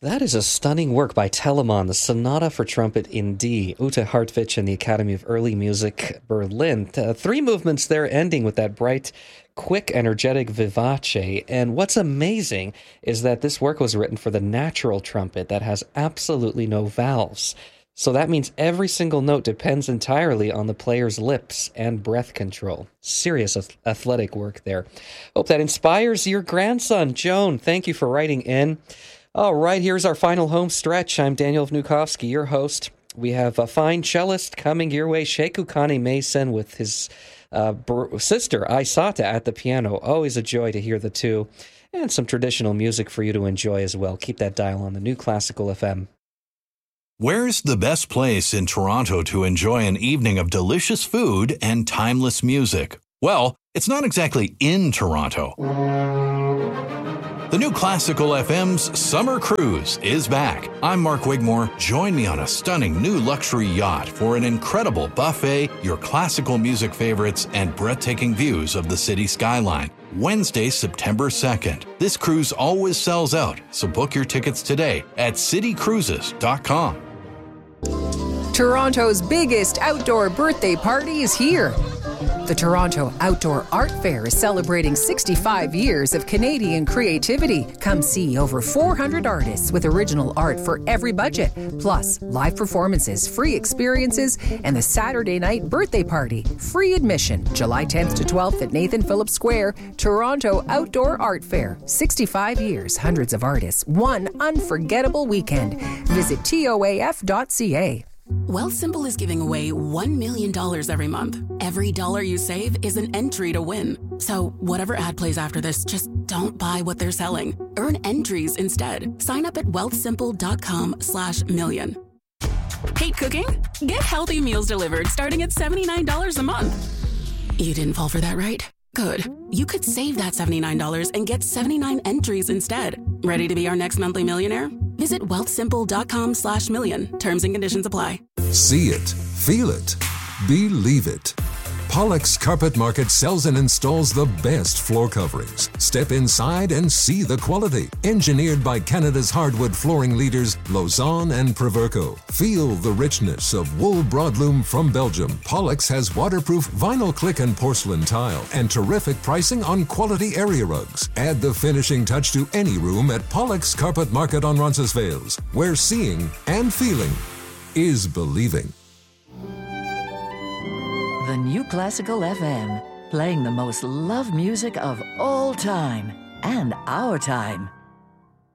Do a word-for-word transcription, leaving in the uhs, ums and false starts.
That is a stunning work by Telemann, the Sonata for Trumpet in D. Ute Hartwich and the Academy of Early Music, Berlin. Uh, three movements there, ending with that bright, quick, energetic vivace. And what's amazing is that this work was written for the natural trumpet that has absolutely no valves. So that means every single note depends entirely on the player's lips and breath control. Serious ath- athletic work there. Hope that inspires your grandson. Joan, thank you for writing in. All right, here's our final home stretch. I'm Daniel Vnukovsky, your host. We have a fine cellist coming your way, Shekukane Mason, with his uh, br- sister, Aisata, at the piano. Always a joy to hear the two. And some traditional music for you to enjoy as well. Keep that dial on the New Classical F M. Where's the best place in Toronto to enjoy an evening of delicious food and timeless music? Well, it's not exactly in Toronto. The New Classical F M's Summer Cruise is back. I'm Mark Wigmore. Join me on a stunning new luxury yacht for an incredible buffet, your classical music favorites, and breathtaking views of the city skyline. Wednesday, September second. This cruise always sells out, so book your tickets today at city cruises dot com. Toronto's biggest outdoor birthday party is here. The Toronto Outdoor Art Fair is celebrating sixty-five years of Canadian creativity. Come see over four hundred artists with original art for every budget, plus live performances, free experiences, and the Saturday night birthday party. Free admission, July tenth to twelfth at Nathan Phillips Square. Toronto Outdoor Art Fair. sixty-five years, hundreds of artists, one unforgettable weekend. Visit T O A F dot C A. Wealthsimple is giving away one million dollars every month. Every dollar you save is an entry to win. So whatever ad plays after this, just don't buy what they're selling. Earn entries instead. Sign up at wealthsimple.com slash million. Hate cooking? Get healthy meals delivered starting at seventy-nine dollars a month. You didn't fall for that, right? Good. You could save that seventy-nine dollars and get seventy-nine entries instead. Ready to be our next monthly millionaire? Visit wealthsimple.com slash million. Terms and conditions apply. See it, feel it, believe it. Pollux Carpet Market sells and installs the best floor coverings. Step inside and see the quality. Engineered by Canada's hardwood flooring leaders, Lausanne and Proverco. Feel the richness of wool broadloom from Belgium. Pollux has waterproof vinyl click and porcelain tile and terrific pricing on quality area rugs. Add the finishing touch to any room at Pollux Carpet Market on Roncesvalles, where seeing and feeling is believing. The New Classical F M, playing the most loved music of all time and our time.